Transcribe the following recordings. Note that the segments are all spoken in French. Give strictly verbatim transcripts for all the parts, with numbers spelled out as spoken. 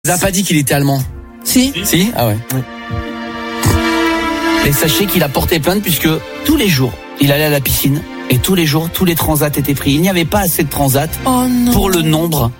vous a pas dit qu'il était allemand? Si. Si? Ah ouais. Oui. Et sachez qu'il a porté plainte puisque tous les jours, il allait à la piscine et tous les jours, tous les transats étaient pris. Il n'y avait pas assez de transats oh pour le nombre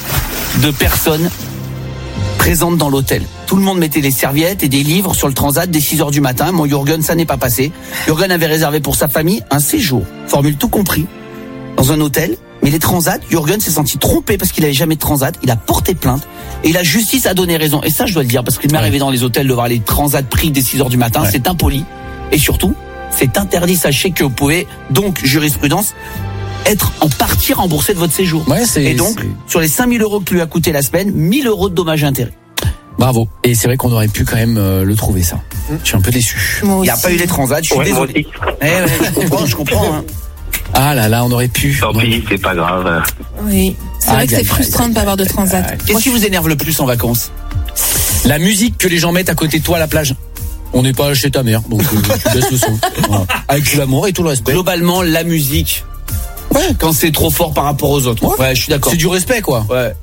de personnes présentes dans l'hôtel. Tout le monde mettait des serviettes et des livres sur le transat dès six heures du matin. Mon Jürgen, ça n'est pas passé. Jürgen avait réservé pour sa famille un séjour, formule tout compris, dans un hôtel. Mais les transats, Jürgen s'est senti trompé parce qu'il n'avait jamais de transat. Il a porté plainte et la justice a donné raison. Et ça, je dois le dire, parce qu'il m'est arrivé dans les hôtels de voir les transats pris dès six heures du matin. Ouais. C'est impoli. Et surtout, c'est interdit. Sachez que vous pouvez, donc, jurisprudence, être en partie remboursé de votre séjour. Ouais, c'est, et donc, c'est... sur les cinq mille euros que lui a coûté la semaine, mille euros de dommages et intérêts. Bravo. Et c'est vrai qu'on aurait pu quand même euh, le trouver, ça. Mmh. Je suis un peu déçu. Il n'y a pas eu les transats, je suis ouais, désolé. Eh ouais, je comprends, je comprends. Hein. Ah là là, on aurait pu. Tant pis, c'est pas grave. Oui, c'est ah, vrai que c'est frustrant de ne pas avoir de transat. Qu'est-ce qui vous énerve le plus en vacances? La musique que les gens mettent à côté de toi à la plage. On n'est pas chez ta mère, donc euh, tu baisses le son. Voilà. Avec tout l'amour et tout le respect. Globalement, la musique, ouais. Quand c'est trop fort par rapport aux autres. Ouais, ouais, je suis d'accord. C'est du respect, quoi. Ouais.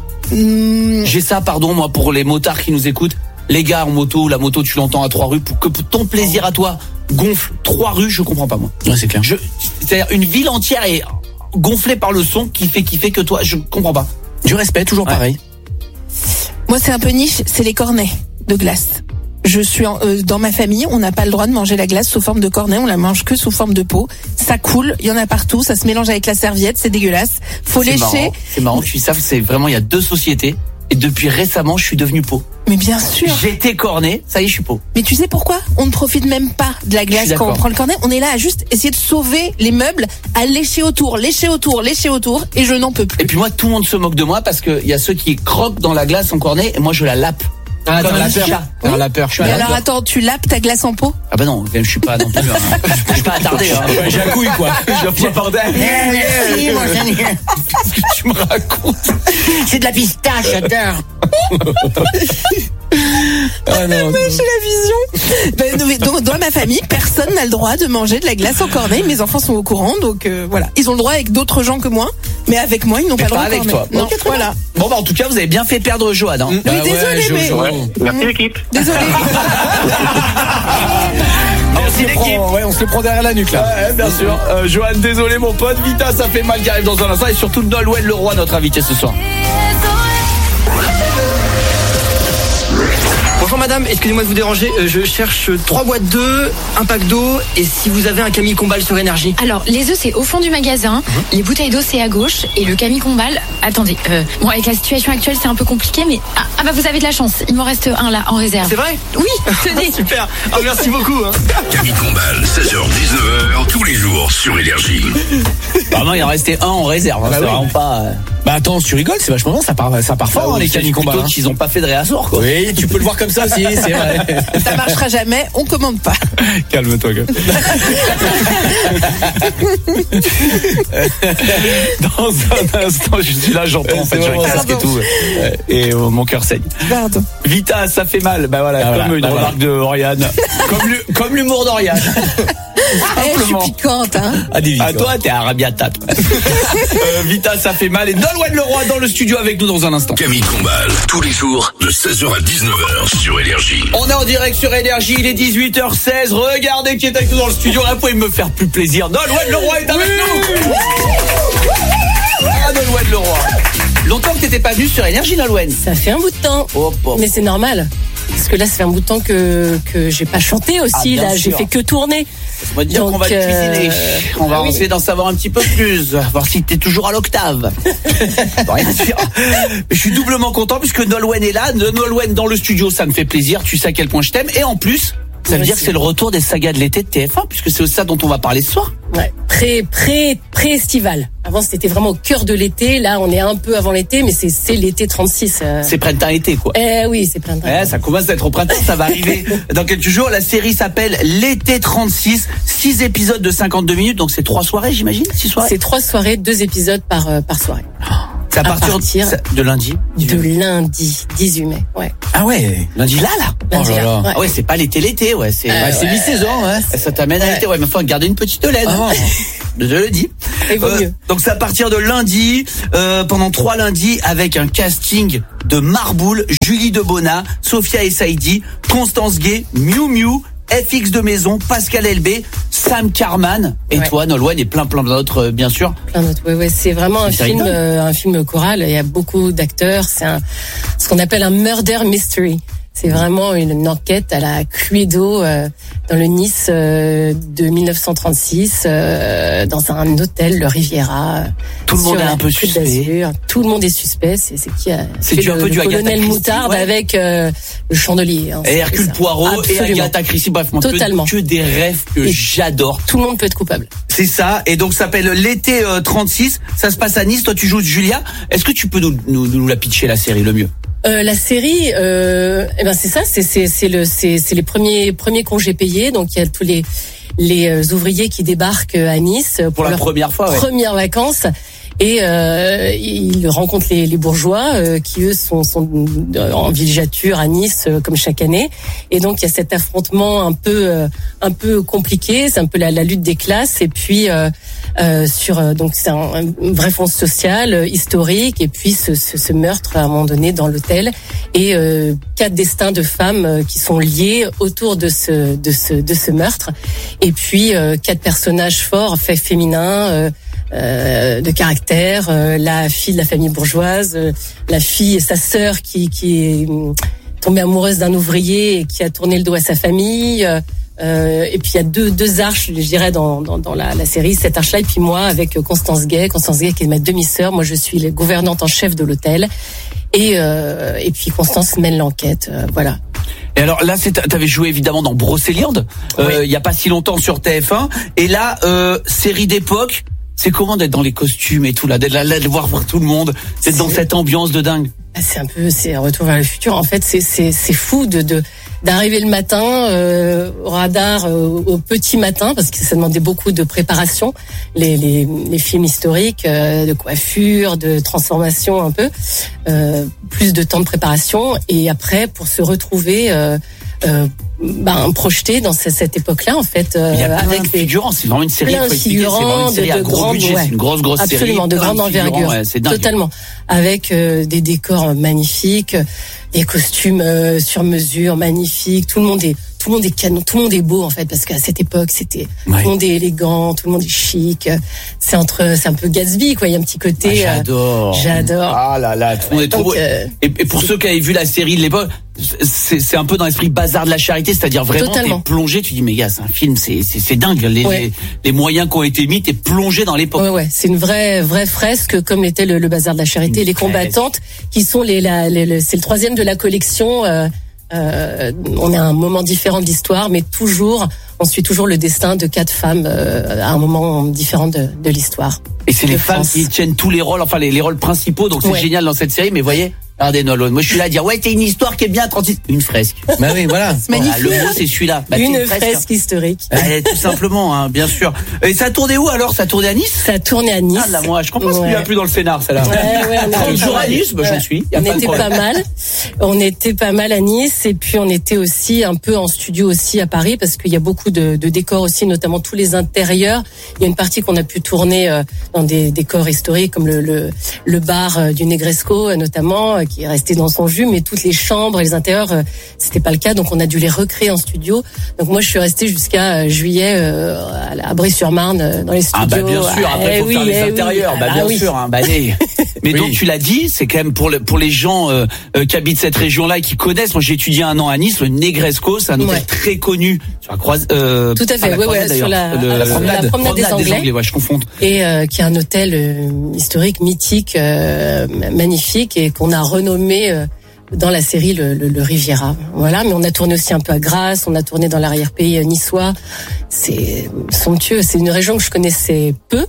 Mmh. J'ai ça, pardon, moi, pour les motards qui nous écoutent. Les gars en moto, la moto, tu l'entends à trois rues, pour que pour ton plaisir à toi gonfle trois rues, je comprends pas, moi. Ouais, c'est clair. Je, c'est-à-dire une ville entière est gonflée par le son qui fait, qui fait que toi, je comprends pas. Du respect, toujours ouais. Pareil. Moi, c'est un peu niche, c'est les cornets de glace. Je suis en, euh, dans ma famille, on n'a pas le droit de manger la glace sous forme de cornet, on la mange que sous forme de pot. Ça coule, il y en a partout, ça se mélange avec la serviette, c'est dégueulasse. Faut c'est lécher. Marrant. C'est marrant, je suis ça, c'est vraiment, il y a deux sociétés. Et depuis récemment, je suis devenu pot. Mais bien sûr. J'étais cornet, ça y est, je suis pot. Mais tu sais pourquoi? On ne profite même pas de la glace quand on prend le cornet. On est là à juste essayer de sauver les meubles, à lécher autour, lécher autour, lécher autour, et je n'en peux plus. Et puis moi, tout le monde se moque de moi parce qu'il y a ceux qui croquent dans la glace en cornet, et moi je la lappe. Ah, t'as la peur. T'as la peur. Mais alors attends, tu lapes ta glace en pot? Ah bah non, je suis pas non plus. Hein. Je suis pas attardé. Hein. Ouais, j'ai un couille quoi. Je pas bordel. Merci, mon Seigneur. Qu'est-ce que tu me racontes? C'est de la pistache, j'adore. Ah non, j'ai la vision. Ben, donc, dans ma famille, personne n'a le droit de manger de la glace en cornet. Mes enfants sont au courant, donc euh, voilà. Ils ont le droit avec d'autres gens que moi, mais avec moi, ils n'ont mais pas le droit. Avec cornet. toi. Non, okay, voilà. Bon bah en tout cas, vous avez bien fait perdre Johan. Hein. Oui, bah, désolé, ouais, mais. Ouais. Merci l'équipe. Désolé. On se, prend, ouais, on se le prend derrière la nuque là. Ouais, bien sûr. Euh, Johan, désolé mon pote. Vita, ça fait mal qui arrive dans un instant. Et surtout Nolwenn Leroy, notre invité ce soir. Bonjour madame, excusez-moi de vous déranger, euh, je cherche trois boîtes d'œufs, un pack d'eau et si vous avez un Camille Combal sur énergie. Alors les œufs c'est au fond du magasin, mmh. Les bouteilles d'eau c'est à gauche et le Camille Combal, attendez, euh, bon avec la situation actuelle c'est un peu compliqué mais ah, ah bah vous avez de la chance, il m'en reste un là en réserve. C'est vrai? Oui, tenez. Super, oh, merci beaucoup. Hein. Camille Combal, seize heures dix-neuf heures tous les jours sur Énergie. Bah non, il en restait un en réserve, hein, bah c'est oui. Vraiment pas... Euh... Bah attends, tu rigoles, c'est vachement bon, ça part, ça part fort bah, hein, les Camille Combal. Hein. Ils ont pas fait de réassort quoi. Oui, tu peux le voir comme ça si, c'est vrai. Ça marchera jamais, on commande pas. Calme-toi. Dans un instant, je suis là, j'entends en fait, j'ai un casque et tout, et euh, mon cœur saigne. Pardon. Vita, ça fait mal. Bah voilà, ah, comme voilà, une bah remarque voilà. de Oriane, comme, comme l'humour d'Oriane. Hey, je suis piquante, hein. Ah, ah toi, t'es arabiata, toi. euh, Vita, ça fait mal. Et Nolwenn Leroy dans le studio avec nous dans un instant. Camille Combal, tous les jours de seize heures à dix-neuf heures sur Énergie. On est en direct sur Énergie, il est dix-huit heures seize. Regardez qui est avec nous dans le studio. Là, vous pouvez me faire plus plaisir. Nolwenn Leroy est avec oui. nous. Ah, Nolwenn Leroy. Longtemps que t'étais pas venue sur Énergie, Nolwenn. Ça fait un bout de temps. Oh, oh. Mais c'est normal. Parce que là, ça fait un bout de temps que, que j'ai pas chanté aussi. Ah, là, sûr. J'ai fait que tourner. On va dire Donc, qu'on va te cuisiner. Euh... On va ah, essayer oui. d'en savoir un petit peu plus. Voir si t'es toujours à l'octave. Rien dire. Je suis doublement content puisque Nolwenn est là. Nolwenn dans le studio, ça me fait plaisir. Tu sais à quel point je t'aime. Et en plus, ça veut dire que c'est le retour des sagas de l'été de T F un puisque c'est ça dont on va parler ce soir. Ouais, pré, pré, pré-estival. Avant, c'était vraiment au cœur de l'été. Là, on est un peu avant l'été, mais c'est, c'est l'été trente-six. Euh... C'est printemps-été, quoi. Eh oui, c'est printemps. Eh, ça commence à être au printemps, ça va arriver dans quelques jours. La série s'appelle L'été trente-six. Six épisodes de cinquante-deux minutes, donc c'est trois soirées, j'imagine? Six soirées? C'est trois soirées, deux épisodes par, euh, par soirée. Ça C'est à partir, partir de lundi. de lundi dix-huit mai. Ouais. Ah ouais, lundi là là. Lundi, Oh là là, là. ouais. Ah ouais, c'est pas l'été l'été, ouais, c'est Euh, ouais, c'est ouais. mi-saison, ouais. Ça t'amène à l'été, ouais, mais faut garder une petite laine. Ah. Je te le dis. Il vaut mieux. Donc c'est à partir de lundi, euh, pendant trois lundis, avec un casting de Marboul, Julie Debona, Sophia Essaidi, Constance Gay, Miu Miu, F X de Maison, Pascal Elbé, Sam Carman, et Ouais. toi, Nolwenn, et plein plein d'autres, euh, bien sûr. Plein d'autres. Ouais, ouais, c'est vraiment un C'est film, rigolo. euh, un film choral. Il y a beaucoup d'acteurs. C'est un, ce qu'on appelle un murder mystery. C'est vraiment une, une enquête à la Cluedo euh, dans le Nice euh, de mille neuf cent trente-six, euh, dans un hôtel, le Riviera. Tout le sur monde est la un peu Côte suspect. d'Azur. Tout le monde est suspect. C'est, c'est qui a C'est fait du- un le, peu le du Agatha colonel Christie, Moutarde ouais. avec euh, le chandelier. hein. Et C'est Hercule ça. Poirot Absolument. et Agatha Christie, bref, moi, que- Totalement. que des rêves que Et- j'adore. Tout le monde peut être coupable. C'est ça, et donc ça s'appelle l'été euh, trente-six, ça se passe à Nice, toi tu joues Julia, est-ce que tu peux nous, nous, nous la pitcher la série le mieux? Euh, la série, euh, eh ben c'est ça, c'est c'est c'est le c'est c'est les premiers premiers congés payés, donc il y a tous les les euh, ouvriers qui débarquent à Nice pour, Pour la leur première fois, ouais. premières vacances. Et euh, ils rencontrent les, les bourgeois euh, qui eux sont, sont en villégiature à Nice euh, comme chaque année. Et donc il y a cet affrontement un peu euh, un peu compliqué. C'est un peu la, la lutte des classes. Et puis euh, euh, sur euh, donc c'est un, un vrai fond social euh, historique. Et puis ce, ce, ce meurtre à un moment donné dans l'hôtel et euh, quatre destins de femmes euh, qui sont liés autour de ce de ce de ce meurtre. Et puis euh, quatre personnages forts, faits féminins. Euh, Euh, de caractère, euh, la fille de la famille bourgeoise, euh, la fille et sa sœur qui, qui est hum, tombée amoureuse d'un ouvrier et qui a tourné le dos à sa famille. Euh, euh, et puis il y a deux, deux arches, je dirais, dans, dans, dans la, la série, cette arche-là, et puis moi avec Constance Gay, Constance Gay qui est ma demi-sœur, moi je suis la gouvernante en chef de l'hôtel. Et, euh, et puis Constance mène l'enquête, euh, voilà. Et alors là, c'est, t'avais joué évidemment dans Brocéliande, euh, Oui. il y a pas si longtemps sur T F un, et là, euh, série d'époque, c'est comment d'être dans les costumes et tout là, d'être là, là, de voir, voir tout le monde, d'être dans C'est- cette ambiance de dingue. C'est un peu, c'est un retour vers le futur. En fait, c'est c'est c'est fou de de d'arriver le matin euh, au radar euh, au petit matin parce que ça demandait beaucoup de préparation. Les les les films historiques, euh, de coiffure, de transformation un peu, euh, plus de temps de préparation et après pour se retrouver. Euh, euh, ben, projeté dans cette, cette époque-là en fait euh, Il y a plein avec de les figurants, c'est vraiment une série, plein faut de expliquer, c'est vraiment figurants, une série de- à de gros grandes- budget, ouais. c'est une grosse grosse série. Absolument, de plein grande figurants, envergure, ouais, c'est dingue. totalement, avec euh, des décors magnifiques, des costumes euh, sur mesure magnifiques. Tout le monde est, tout le monde est canon, tout le monde est beau en fait, parce qu'à cette époque, c'était Ouais. tout le monde est élégant, tout le monde est chic. C'est entre, c'est un peu Gatsby quoi. Il y a un petit Ah, côté. euh, j'adore. j'adore. Ah là là, tout le monde est trop Donc, beau. euh, Et, et pour ceux qui avaient vu la série de l'époque, c'est, c'est un peu dans l'esprit bazar de la charité, c'est-à-dire vraiment Totalement. t'es plongé, tu dis mais gars, c'est un film, c'est c'est, c'est dingue, les, Ouais. les les moyens qui ont été mis, t'es plongé dans l'époque. Ouais, ouais, c'est une vraie, vraie fresque comme l'était le, le bazar de la charité. Une Les fresque. combattantes, qui sont les, la, les- le- c'est le troisième de la collection. Euh, euh, on est à un moment différent de l'histoire, mais toujours, on suit toujours le destin de quatre femmes euh, à un moment différent de, de l'histoire. Et c'est les de femmes France. qui tiennent tous les rôles, enfin les, les rôles principaux, donc c'est Ouais. génial dans cette série. Mais voyez, regardez Nolan, moi je suis là à dire ouais, c'est une histoire qui est bien trente-six, une fresque. Bah oui, voilà. Voilà, le mot c'est celui-là. Bah, c'est une fresque. fresque historique. Ouais, tout simplement, hein, bien sûr. Et ça a tourné où alors? Ça a tourné à Nice? Ça a tourné à Nice. Ah là, moi, je comprends ce qu'il y a Ouais. plus dans le scénar, celle-là. Ouais, ouais, on trente était jours pas à mal. Nice, bah, j'en Ouais. suis. Y a On pas de était problème. pas mal. On était pas mal à Nice et puis on était aussi un peu en studio aussi à Paris parce qu'il y a beaucoup de, de décors aussi, notamment tous les intérieurs. Il y a une partie qu'on a pu tourner euh, dans des décors historiques comme le le, le bar euh, du Negresco euh, notamment euh, qui est resté dans son jus, mais toutes les chambres et les intérieurs euh, c'était pas le cas, donc on a dû les recréer en studio. Donc moi je suis restée jusqu'à euh, juillet euh, à, à Bray-sur-Marne euh, dans les studios. Ah bah bien sûr, après Eh faut oui, faire les eh oui. intérieurs, bah Ah bien oui. sûr, hein, bah, allez. Mais Oui. donc tu l'as dit, c'est quand même pour le, pour les gens euh, euh, qui habitent cette région-là et qui connaissent. Moi j'ai étudié un an à Nice, le Negresco, c'est un hôtel Ouais. très connu sur la croise. Euh, Tout à fait, pas la ouais, croisade, ouais, sur d'ailleurs, la- le- à la promenade- la promenade des Anglais. ouais, je confonds. et euh, qui est un hôtel euh, historique mythique, euh, magnifique et qu'on a renommé euh, dans la série le, le, le Riviera. Voilà, mais on a tourné aussi un peu à Grasse, on a tourné dans l'arrière-pays euh, niçois. C'est somptueux, c'est une région que je connaissais peu.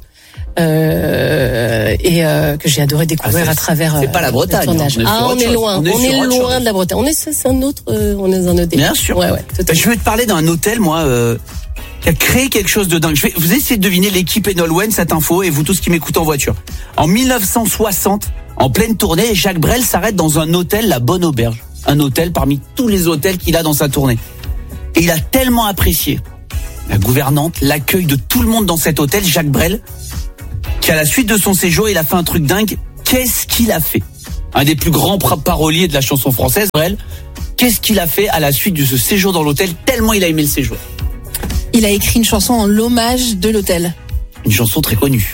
Euh, et euh, que j'ai adoré découvrir Ah, c'est- à travers c'est euh, pas la Bretagne, le tournage. hein, on est sur Ah, on autre est chose. loin, On est on sur est autre loin chose. de la Bretagne. On est c'est c'est un autre, euh, on est dans un autre délire. Bien sûr. Ouais, ouais, Bah, totalement. je vais te parler d'un hôtel, moi, euh, qui a créé quelque chose de dingue. Je vais vous essayer de deviner l'équipe et Nolwenn, cette info, et vous tous qui m'écoutez en voiture. En mille neuf cent soixante, En pleine tournée, Jacques Brel s'arrête dans un hôtel, la Bonne Auberge. Un hôtel parmi tous les hôtels qu'il a dans sa tournée. Et il a tellement apprécié la gouvernante, l'accueil de tout le monde dans cet hôtel, Jacques Brel, qu'à la suite de son séjour, il a fait un truc dingue. Qu'est-ce qu'il a fait? Un des plus grands paroliers de la chanson française, Brel. Qu'est-ce qu'il a fait à la suite de ce séjour dans l'hôtel, tellement il a aimé le séjour? Il a écrit une chanson en l'hommage de l'hôtel. Une chanson très connue.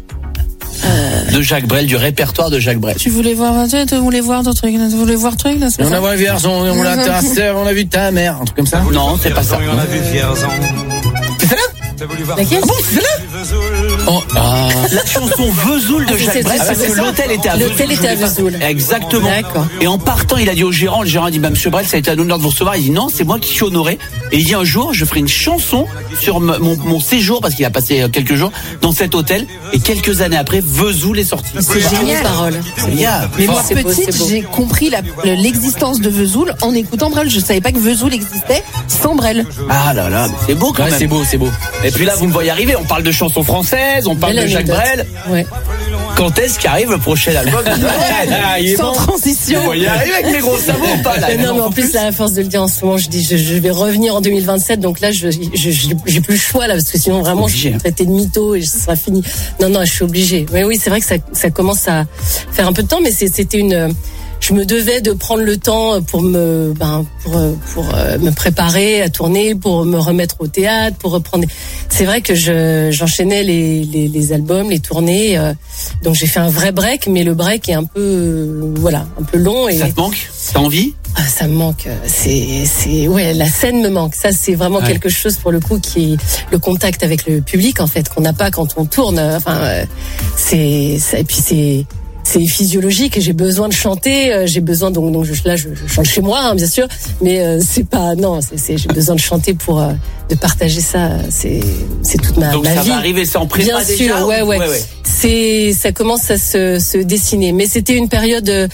Euh... De Jacques Brel, du répertoire de Jacques Brel. Tu voulais voir, tu voulais voir ton truc, tu voulais voir truc, là, c'est on a vu Vierzon, on a ta sœur, on a vu ta mère, un truc comme ça. Non, c'est pas ça. On a vu Vierzon. C'est ça là? Laquelle? Ah bon, c'est là? Oh, ah. La chanson Vesoul de Jacques Brel, parce que l'hôtel était à Vesoul. L'hôtel était à Vesoul. Exactement. D'accord. Et en partant, il a dit au gérant, le gérant a dit, bah, monsieur Brel, ça a été un honneur de vous recevoir. Il dit, non, c'est moi qui suis honoré. Et il dit, un jour, je ferai une chanson sur mon, mon séjour, parce qu'il a passé quelques jours dans cet hôtel. Et quelques années après, Vesoul est sorti. C'est génial. Parole. C'est génial. Mais moi, petite, j'ai compris la, l'existence de Vesoul en écoutant Brel. Je savais pas que Vesoul existait sans Brel. Ah là là, c'est beau quand ouais, même. C'est beau, c'est beau. Et puis là, vous me voyez arriver. On parle de chansons françaises, on parle Belle de Jacques anecdote. Brel. Ouais. Quand est-ce qu'arrive le prochain album de Brel? Ah, il est Sans bon. transition. Vous voyez arriver avec mes gros sabots ou pas là? Mais non, mais en plus, là, à force de le dire en ce moment, je dis, je, je vais revenir en deux mille vingt-sept, donc là, je, je, je j'ai plus le choix, là, parce que sinon, vraiment, je suis traitée de mytho et ce sera fini. Non, non, je suis obligée. Mais oui, c'est vrai que ça, ça commence à faire un peu de temps, mais c'est, c'était une, je me devais de prendre le temps pour me, ben, pour, pour me préparer à tourner, pour me remettre au théâtre, pour reprendre. C'est vrai que je, j'enchaînais les, les, les albums, les tournées, euh, donc j'ai fait un vrai break, mais le break est un peu, euh, voilà, un peu long. Et ça te manque? T'as envie? Ah, ça me manque. C'est, c'est, ouais, la scène me manque. Ça, c'est vraiment ouais. quelque chose pour le coup qui est le contact avec le public en fait qu'on n'a pas quand on tourne. Enfin, c'est, ça, et puis c'est. C'est physiologique et j'ai besoin de chanter. J'ai besoin donc donc je, là je, je chante chez moi hein, bien sûr, mais euh, c'est pas non c'est, c'est j'ai besoin de chanter pour euh, de partager ça. C'est c'est toute ma, donc ma ça vie. va arriver, c'est en prépa bien déjà. sûr, ouais, ouais ouais. C'est ça commence à se se dessiner, mais c'était une période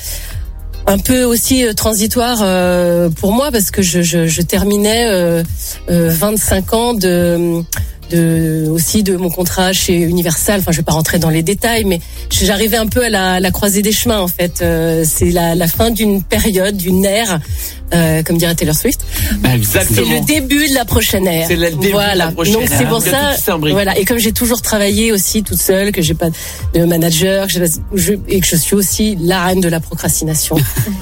un peu aussi transitoire euh, pour moi parce que je je, je terminais euh, euh, vingt-cinq ans de de aussi de mon contrat chez Universal. Enfin, je vais pas rentrer dans les détails, mais j'arrivais un peu à la, la croisée des chemins en fait. Euh, c'est la, la fin d'une période, d'une ère, euh, comme dirait Taylor Swift. Exactement. C'est le début de la prochaine ère. C'est le début voilà. de la prochaine Donc c'est ère. pour ça. Voilà. Et comme j'ai toujours travaillé aussi toute seule, que j'ai pas de manager, que j'ai pas, je, et que je suis aussi la reine de la procrastination.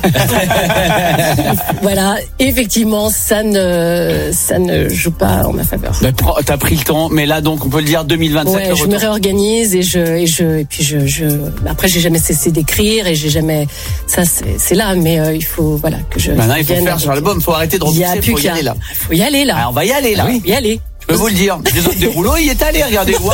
Voilà. Effectivement, ça ne ça ne joue pas en ma faveur. Ben, t'as pris le temps. Mais là, donc, on peut le dire deux mille vingt-sept. Ouais, je me réorganise et je et je et puis je je. Après, j'ai jamais cessé d'écrire et j'ai jamais. Ça, c'est, c'est là, mais euh, il faut voilà que je. Maintenant, il faut faire sur l'album. Il faut arrêter de repousser. Il y a plus faut y aller là. Il faut y aller là. Ah, on va y aller là. Ah oui. Y aller. Je peux vous le dire. Des autres des rouleaux, il est allé. Regardez.